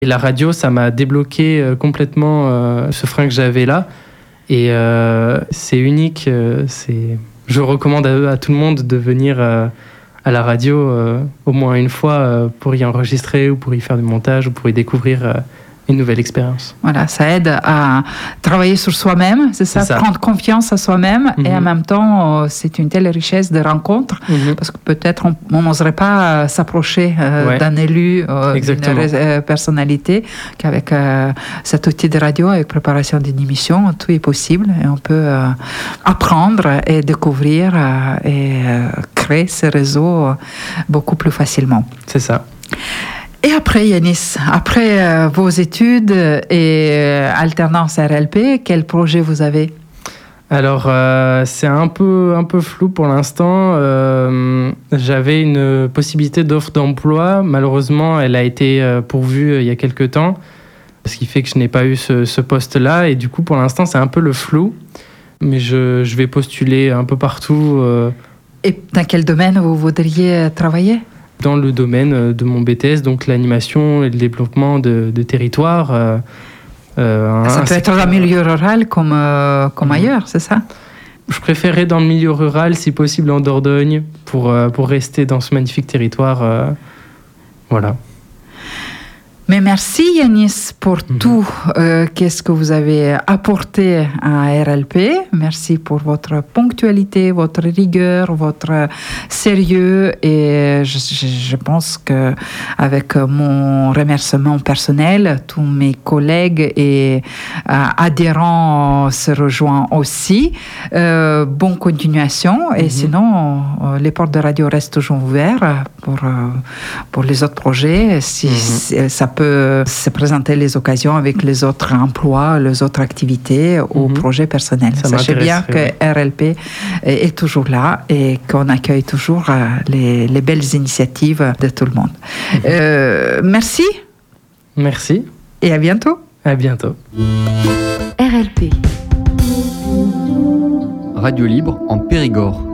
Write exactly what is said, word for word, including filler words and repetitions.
Et la radio, ça m'a débloqué euh, complètement euh, ce frein que j'avais là. Et euh, c'est unique. Euh, c'est... Je recommande à, à tout le monde de venir euh, à la radio euh, au moins une fois euh, pour y enregistrer ou pour y faire du montage ou pour y découvrir euh, une nouvelle expérience. Voilà, ça aide à travailler sur soi-même, c'est ça, c'est ça. Prendre confiance à soi-même mm-hmm. et en même temps, c'est une telle richesse de rencontres mm-hmm. parce que peut-être on n'oserait pas s'approcher euh, ouais. d'un élu, euh, d'une euh, personnalité qu'avec euh, cet outil de radio, avec préparation d'une émission, tout est possible et on peut euh, apprendre et découvrir euh, et euh, créer ces réseaux euh, beaucoup plus facilement. C'est ça. Et après, Yanis, après euh, vos études et euh, alternance R L P, quel projet vous avez ? Alors, euh, c'est un peu, un peu flou pour l'instant. Euh, j'avais une possibilité d'offre d'emploi. Malheureusement, elle a été euh, pourvue euh, il y a quelques temps, ce qui fait que je n'ai pas eu ce, ce poste-là. Et du coup, pour l'instant, c'est un peu le flou. Mais je, je vais postuler un peu partout. Euh... Et dans quel domaine vous voudriez travailler ? Dans le domaine de mon B T S, donc l'animation et le développement de, de territoires. Euh, euh, ça peut être dans le milieu rural comme, euh, comme mmh. ailleurs, c'est ça ? Je préférerais dans le milieu rural, si possible en Dordogne, pour, euh, pour rester dans ce magnifique territoire. Euh, voilà. Mais merci Yanis pour mmh. tout euh, qu'est-ce que vous avez apporté à R L P. Merci pour votre ponctualité, votre rigueur, votre sérieux. Et je, je pense que avec mon remerciement personnel, tous mes collègues et euh, adhérents se rejoignent aussi. Euh, bonne continuation. Et mmh. sinon, euh, les portes de radio restent toujours ouvertes pour, euh, pour les autres projets. Si, mmh. si ça peut se présenter les occasions avec les autres emplois, les autres activités mmh. ou projets personnels. Ça Sachez bien que R L P est, est toujours là et qu'on accueille toujours les, les belles initiatives de tout le monde. Mmh. Euh, merci. Merci. Et à bientôt. À bientôt. R L P. Radio libre en Périgord.